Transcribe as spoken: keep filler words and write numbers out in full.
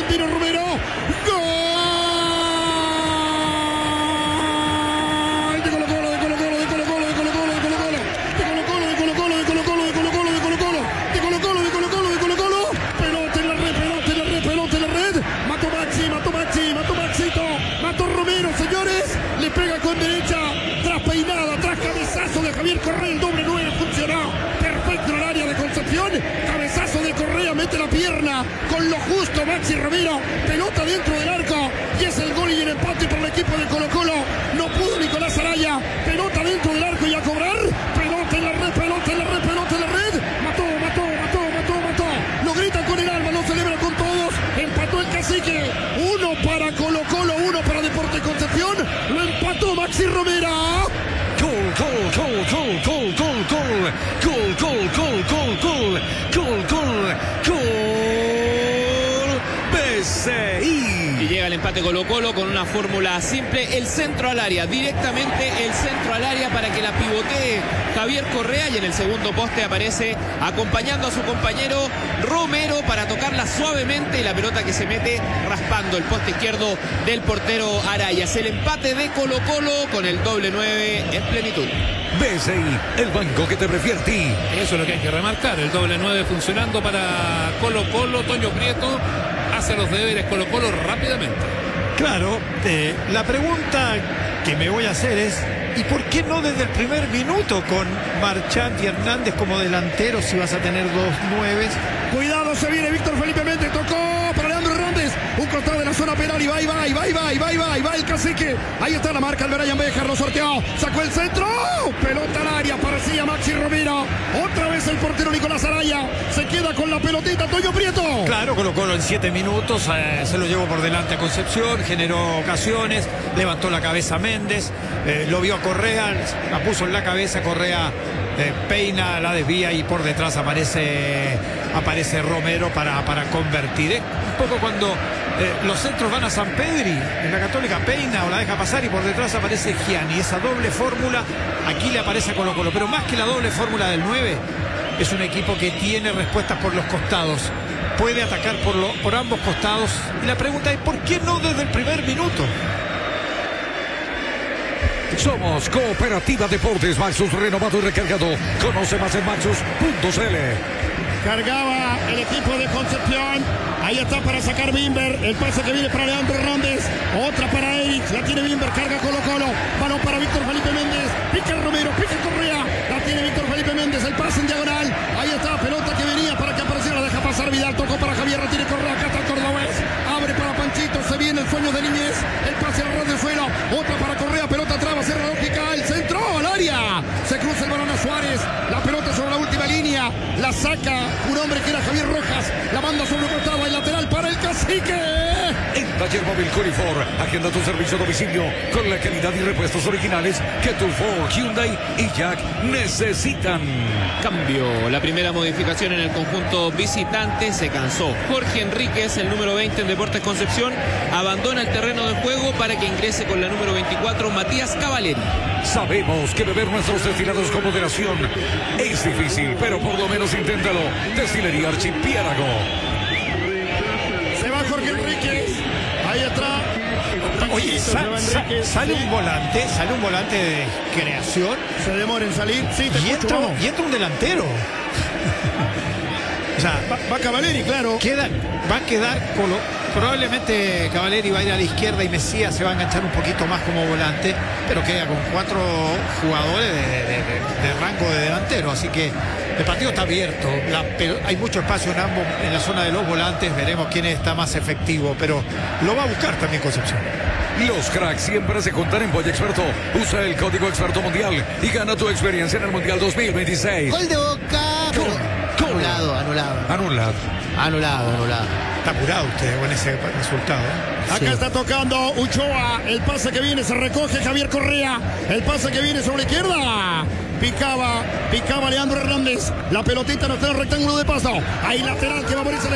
argentino Romero. ¡Gol! Le pega con derecha, tras peinada, tras cabezazo de Javier Correa, el doble nueve funcionó perfecto en el área de Concepción. Cabezazo de Correa, mete la pierna con lo justo Maxi Romero, pelota dentro del arco y es el gol y el empate para el equipo de Colo Colo. No pudo Nicolás Araya, pelota dentro del arco y a cobrar, pelota en la red, pelota en la red, pelota en la red, mató, mató, mató, mató, mató, lo grita con el alma, lo celebra con todos, empató el Cacique, uno para Colo Colo, uno para Deportes Concepción, lo empató Maxi Romero. Gol, gol, gol, gol, gol, gol, gol, gol, gol, gol, gol, gol, gol, gol, gol, B C I. Y llega el empate Colo Colo con una fórmula simple, el centro al área, directamente el centro al área para que la pivotee Javier Correa, y en el segundo poste aparece acompañando a su compañero Romero para tocarla suavemente y la pelota que se mete raspando el poste izquierdo del portero Arayas. El empate de Colo Colo con el doble nueve en plenitud. B C I, el banco que te prefiere a ti. Eso es lo que hay que remarcar, el doble nueve funcionando para Colo Colo. Toño Prieto hace los deberes Colo Colo rápidamente. Claro, eh, la pregunta que me voy a hacer es, ¿y por qué no desde el primer minuto con Marchant y Hernández como delanteros si vas a tener dos nueves? Cuidado, se viene Víctor Felipe Méndez, tocó para Leandro Hernández, un costado de la zona penal y va, y va, y va, y va, y va, y va, y va el Cacique. Ahí está la marca, el Brian Béjar lo sorteó, sacó el centro, pelota al área, parecía Maxi Romero. Otra vez el portero Nicolás Araya se queda con la pelotita, Toño Prieto. Claro, Colo Colo en siete minutos eh, se lo llevó por delante a Concepción, generó ocasiones, levantó la cabeza Méndez, eh, lo vio a Correa, la puso en la cabeza, Correa eh, peina, la desvía y por detrás aparece aparece Romero para, para convertir. ¿eh? Un poco cuando eh, los centros van a San Pedri, en la Católica peina o la deja pasar y por detrás aparece Gianni. Esa doble fórmula aquí le aparece a Colo Colo, pero más que la doble fórmula del nueve, es un equipo que tiene respuestas por los costados, puede atacar por, lo, por ambos costados, y la pregunta es ¿por qué no desde el primer minuto? Somos Cooperativa Deportes Maxus, renovado y recargado. Conoce más en maxus punto c l. Cargaba el equipo de Concepción. Ahí está para sacar Bimber. El pase que viene para Leandro Hernández. Otra para Eric. La tiene Bimber. Carga Colo Colo. Balón para Víctor Felipe Méndez. Pica Romero. Pica Correa. La tiene Víctor Felipe Méndez. El pase en diagonal. Ahí está. Pelota que venía para que apareciera. Deja pasar Vidal. Tocó para Javier. La tiene Correa. Acá está el cordobés. Abre para Panchito. Se viene el sueño de niñez. El pase al ras del suelo. Otra para Correa. Pelota atrás. Va a ser la lógica. El centro al área. Se cruza el balón a Suárez. La pelota sobre la última línea. La saca un hombre que era Javier Rojas. La manda sobre el costado. El lateral para el Cacique. En Taller Móvil Corifor, agenda tu servicio a domicilio con la calidad y repuestos originales que tu Ford, Hyundai y Jack necesitan. Cambio, la primera modificación en el conjunto visitante, se cansó Jorge Enríquez, el número veinte en Deportes Concepción, abandona el terreno de juego para que ingrese con la número veinticuatro Matías Cavaleri. Sabemos que beber nuestros destilados con moderación es difícil, pero por lo menos inténtalo. Destilería Archipiélago. Se va Jorge Enríquez. Ahí está. Oye, sal, sal, sale un volante, sale un volante de creación. Se demora en salir. Sí, te y, escucho, entra, vamos. y entra un delantero. O sea, Va, va Cavaleri, claro. queda, va a quedar Colo, probablemente Cavaleri va a ir a la izquierda y Mesías se va a enganchar un poquito más como volante, pero queda con cuatro jugadores de, de, de, de rango de delantero, así que el partido está abierto, la, pero hay mucho espacio en ambos, en la zona de los volantes, veremos quién está más efectivo, pero lo va a buscar también Concepción. Los cracks siempre se juntan en Boya Experto. Usa el código Experto Mundial y gana tu experiencia en el Mundial dos mil veintiséis. Gol de Boca. Gol, gol. Anulado, anulado. Anulado. Anulado, anulado. Está apurado usted con ese resultado, ¿eh? Acá Sí. está tocando Uchoa. El pase que viene se recoge Javier Correa. El pase que viene sobre la izquierda. Picaba, picaba Leandro Hernández. La pelotita no está en el rectángulo de paso. Ahí lateral que va a morirse.